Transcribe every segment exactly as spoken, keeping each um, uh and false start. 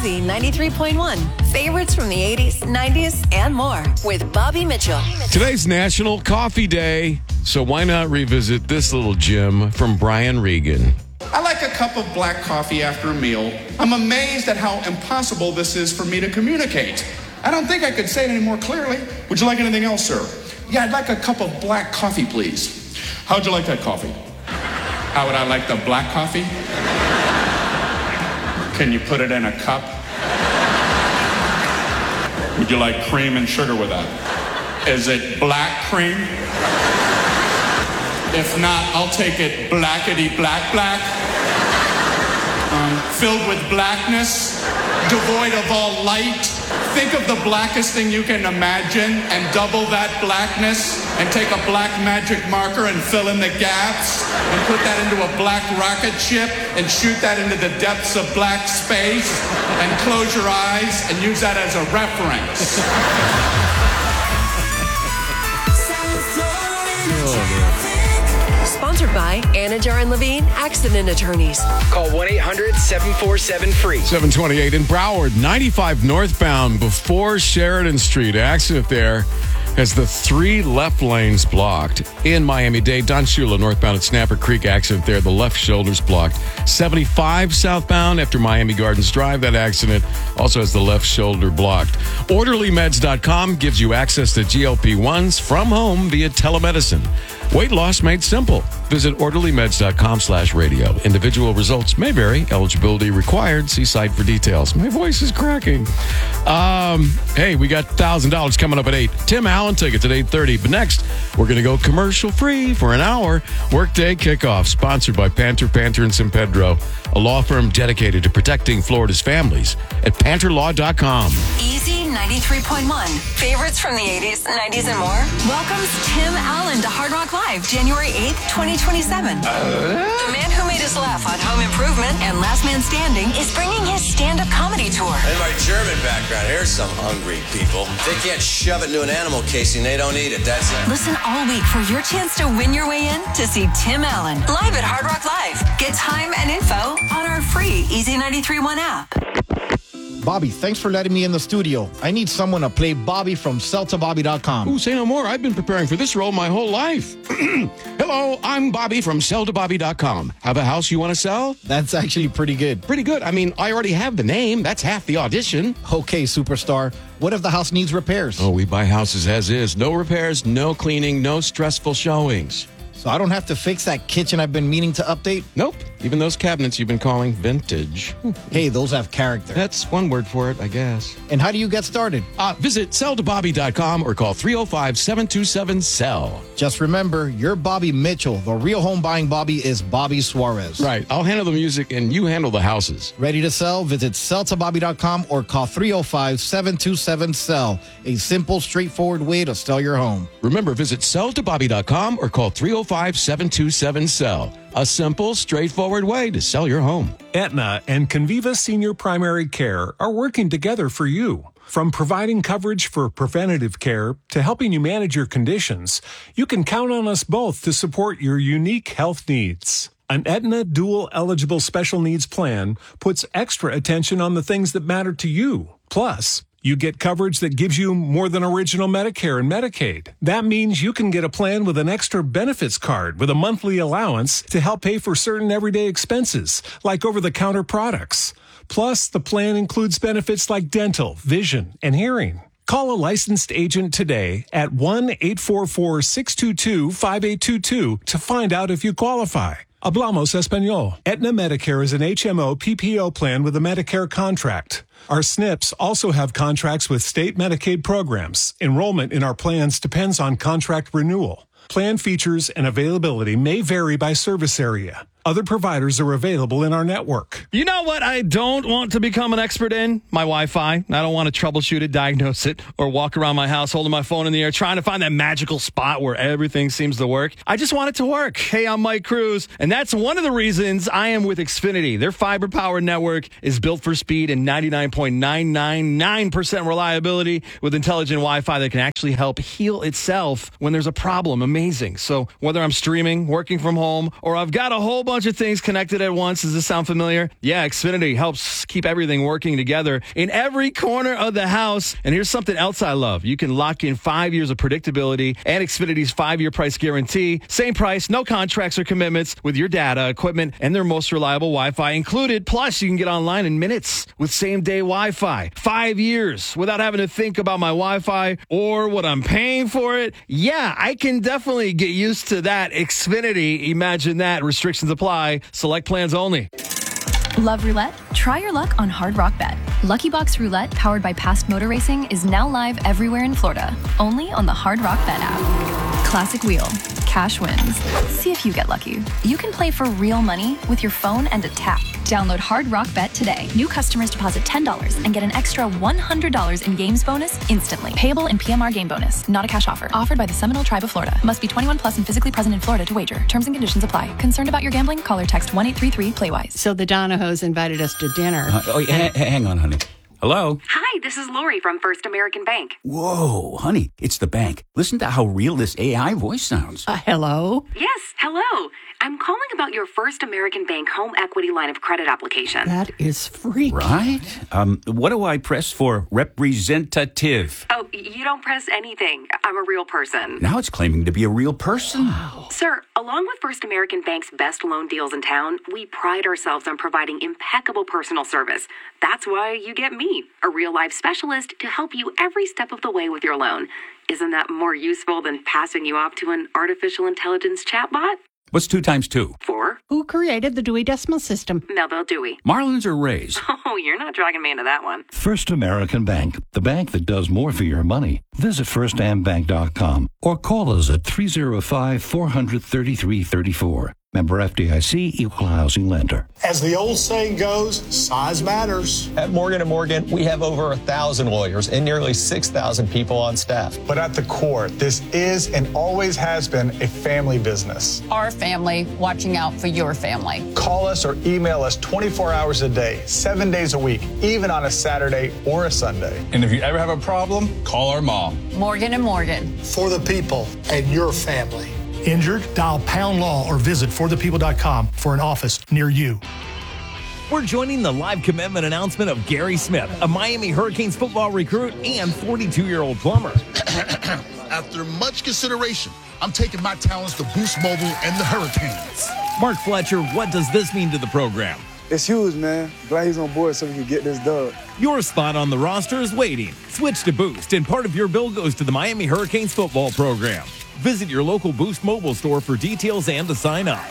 Easy ninety-three point one. Favorites from the eighties, nineties, and more with Bobby Mitchell. Today's National Coffee Day, so why not revisit this little gem from Brian Regan? I like a cup of black coffee after a meal. I'm amazed at how impossible this is for me to communicate. I don't think I could say it any more clearly. Would you like anything else, sir? Yeah, I'd like a cup of black coffee, please. How'd you like that coffee? How would I like the black coffee? Can you put it in a cup? Would you like cream and sugar with that? Is it black cream? If not, I'll take it blackety black black. Um, filled with blackness, devoid of all light. Think of the blackest thing you can imagine and double that blackness and take a black magic marker and fill in the gaps and put that into a black rocket ship and shoot that into the depths of black space and close your eyes and use that as a reference. Sponsored by Anajar and Levine Accident Attorneys. Call one eight hundred seven four seven free. seven twenty-eight in Broward, ninety-five northbound before Sheridan Street. Accident there has the three left lanes blocked. In Miami-Dade, Don Shula northbound at Snapper Creek. Accident there. The left shoulder's blocked. seventy-five southbound after Miami Gardens Drive. That accident also has the left shoulder blocked. Orderly Meds dot com gives you access to G L P ones from home via telemedicine. Weight loss made simple. Visit orderly meds dot com slash radio. Individual results may vary. Eligibility required. See site for details. My voice is cracking. Um, hey, we got one thousand dollars coming up at eight. Tim Allen tickets at eight thirty. But next, we're going to go commercial free for an hour. Workday Kickoff, sponsored by Panther, Panther and San Pedro, a law firm dedicated to protecting Florida's families at panther law dot com. Easy ninety-three point one. Favorites from the eighties, nineties, and more. Welcomes Tim Allen to Hard Rock Live, January eighth, twenty twenty-seven. Uh? The man who made us laugh on Home Improvement and Last Man Standing is bringing his stand-up comedy tour. In my German background, here's some hungry people. If they can't shove it into an animal casing, they don't eat it. That's it. Listen all week for your chance to win your way in to see Tim Allen live at Hard Rock Live. Get time and info on our free Easy ninety-three point one app. Bobby, thanks for letting me in the studio. I need someone to play Bobby from sell to bobby dot com. Ooh, say no more. I've been preparing for this role my whole life. Hello, I'm Bobby from sell to bobby dot com. Have a house you want to sell? That's actually pretty good. Pretty good. I mean, I already have the name. That's half the audition. Okay, superstar. What if the house needs repairs? Oh, we buy houses as is. No repairs, no cleaning, no stressful showings. So I don't have to fix that kitchen I've been meaning to update? Nope. Even those cabinets you've been calling vintage. Hey, those have character. That's one word for it, I guess. And how do you get started? Uh, visit sell to bobby dot com or call three oh five, seven two seven, S E L L. Just remember, you're Bobby Mitchell. The real home buying Bobby is Bobby Suarez. Right. I'll handle the music and you handle the houses. Ready to sell? Visit sell to bobby dot com or call three oh five, seven two seven, S E L L. A simple, straightforward way to sell your home. Remember, visit sell to bobby dot com or call three oh five, seven two seven, S E L L. A simple, straightforward way to sell your home. Aetna and Conviva Senior Primary Care are working together for you. From providing coverage for preventative care to helping you manage your conditions, you can count on us both to support your unique health needs. An Aetna Dual Eligible Special Needs Plan puts extra attention on the things that matter to you. Plus, you get coverage that gives you more than original Medicare and Medicaid. That means you can get a plan with an extra benefits card with a monthly allowance to help pay for certain everyday expenses, like over-the-counter products. Plus, the plan includes benefits like dental, vision, and hearing. Call a licensed agent today at one eight four four, six two two, five eight two two to find out if you qualify. Hablamos Español. Aetna Medicare is an H M O P P O plan with a Medicare contract. Our S N Ps also have contracts with state Medicaid programs. Enrollment in our plans depends on contract renewal. Plan features and availability may vary by service area. Other providers are available in our network. You know what I don't want to become an expert in? My Wi-Fi. I don't want to troubleshoot it, diagnose it, or walk around my house holding my phone in the air trying to find that magical spot where everything seems to work. I just want it to work. Hey, I'm Mike Cruz, and that's one of the reasons I am with Xfinity. Their fiber-powered network is built for speed and ninety-nine point nine nine nine percent reliability with intelligent Wi-Fi that can actually help heal itself when there's a problem. Amazing. So whether I'm streaming, working from home, or I've got a whole bunch bunch of things connected at once. Does this sound familiar? Yeah, Xfinity helps keep everything working together in every corner of the house. And here's something else I love. You can lock in five years of predictability and Xfinity's five-year price guarantee. Same price, no contracts or commitments with your data, equipment, and their most reliable Wi-Fi included. Plus, you can get online in minutes with same-day Wi-Fi. Five years without having to think about my Wi-Fi or what I'm paying for it. Yeah, I can definitely get used to that. Xfinity, imagine that. Restrictions apply. Select plans only. Love roulette? Try your luck on Hard Rock Bet. Lucky Box Roulette, powered by Past Motor Racing, is now live everywhere in Florida, only on the Hard Rock Bet app. Classic wheel, cash wins. See if you get lucky. You can play for real money with your phone and a tap. Download Hard Rock Bet today. New customers deposit ten dollars and get an extra one hundred dollars in games bonus instantly. Payable in P M R game bonus. Not a cash offer. Offered by the Seminole Tribe of Florida. Must be twenty-one plus and physically present in Florida to wager. Terms and conditions apply. Concerned about your gambling? Call or text one eight three three play wise. So the Donahos invited us to dinner. Uh, oh, yeah, hang on, honey. Hello? Hi, this is Lori from First American Bank. Whoa, honey, it's the bank. Listen to how real this A I voice sounds. Uh, hello? Yes, hello. I'm calling about your First American Bank home equity line of credit application. That is free. Right? Um, what do I press for representative? Oh, you don't press anything. I'm a real person. Now it's claiming to be a real person. Wow. Sir, along with First American Bank's best loan deals in town, we pride ourselves on providing impeccable personal service. That's why you get me, a real life specialist, to help you every step of the way with your loan. Isn't that more useful than passing you off to an artificial intelligence chatbot? What's two times two? Four. Who created the Dewey Decimal System? Melville Dewey. Marlins or Rays? Oh, you're not dragging me into that one. First American Bank, the bank that does more for your money. Visit first am bank dot com or call us at three oh five, four hundred, thirty-three thirty-four. Member F D I C, Equal Housing Lender. As the old saying goes, size matters. At Morgan and Morgan, we have over a thousand lawyers and nearly six thousand people on staff. But at the core, this is and always has been a family business. Our family watching out for your family. Call us or email us twenty-four hours a day, seven days a week, even on a Saturday or a Sunday. And if you ever have a problem, call our mom. Morgan and Morgan. For the people and your family. Injured? Dial Pound Law or visit for the people dot com for an office near you. We're joining the live commitment announcement of Gary Smith, a Miami Hurricanes football recruit and forty-two-year-old plumber. After much consideration, I'm taking my talents to Boost Mobile and the Hurricanes. Mark Fletcher, what does this mean to the program? It's huge, man. Glad he's on board so we can get this done. Your spot on the roster is waiting. Switch to Boost, and part of your bill goes to the Miami Hurricanes football program. Visit your local Boost mobile store for details and to sign up.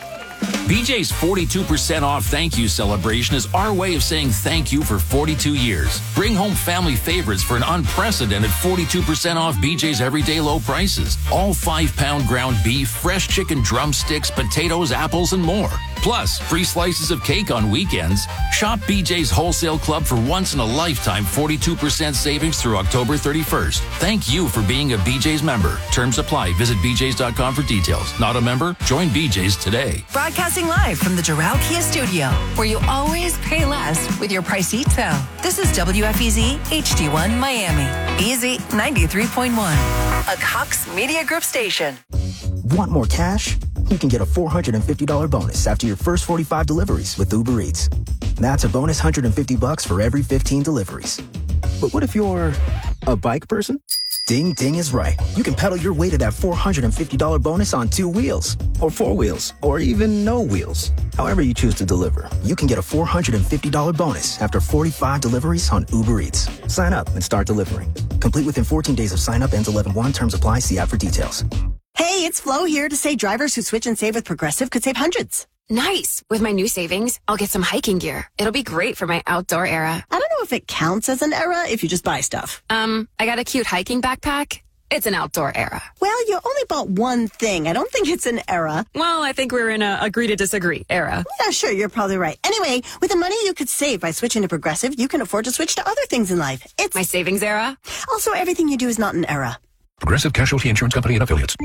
B J's forty-two percent off thank you celebration is our way of saying thank you for forty-two years. Bring home family favorites for an unprecedented forty-two percent off B J's everyday low prices. All five-pound ground beef, fresh chicken drumsticks, potatoes, apples, and more. Plus, free slices of cake on weekends. Shop B J's Wholesale Club for once-in-a-lifetime forty-two percent savings through October thirty-first. Thank you for being a B J's member. Terms apply. Visit b j's dot com for details. Not a member? Join B J's today. Broadcasting live from the Doral Kia Studio, where you always pay less with your Pricito. This is W F E Z H D one Miami. Easy ninety-three point one. A Cox Media Group station. Want more cash? You can get a four hundred fifty dollars bonus after your first forty-five deliveries with Uber Eats. That's a bonus one hundred fifty bucks for every fifteen deliveries. But what if you're a bike person? Ding Ding is right. You can pedal your way to that four hundred fifty dollars bonus on two wheels, or four wheels, or even no wheels. However you choose to deliver, you can get a four hundred fifty dollars bonus after forty-five deliveries on Uber Eats. Sign up and start delivering. Complete within fourteen days of sign up. Ends eleven one. Terms apply. See app for details. Hey, it's Flo here to say drivers who switch and save with Progressive could save hundreds. Nice. With my new savings, I'll get some hiking gear. It'll be great for my outdoor era. I don't know if it counts as an era if you just buy stuff. Um, I got a cute hiking backpack. It's an outdoor era. Well, you only bought one thing. I don't think it's an era. Well, I think we're in a agree to disagree era. Yeah, sure. You're probably right. Anyway, with the money you could save by switching to Progressive, you can afford to switch to other things in life. It's my savings era. Also, everything you do is not an era. Progressive Casualty Insurance Company and Affiliates.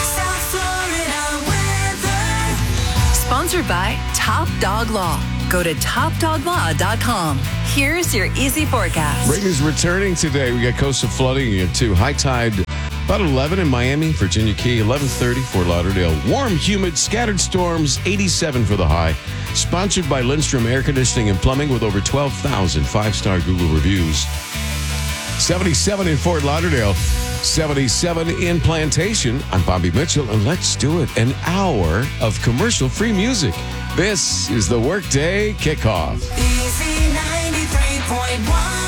Sponsored by Top Dog Law. Go to top dog law dot com. Here's your easy forecast. Rain is returning today. We got coastal flooding too. High tide About eleven in Miami, Virginia Key, eleven thirty, Fort Lauderdale. Warm, humid, scattered storms, eighty-seven for the high. Sponsored by Lindstrom Air Conditioning and Plumbing with over twelve thousand five-star Google reviews. seventy-seven in Fort Lauderdale, seventy-seven in Plantation. I'm Bobby Mitchell, and let's do it. An hour of commercial-free music. This is the Workday Kickoff. Easy ninety-three point one.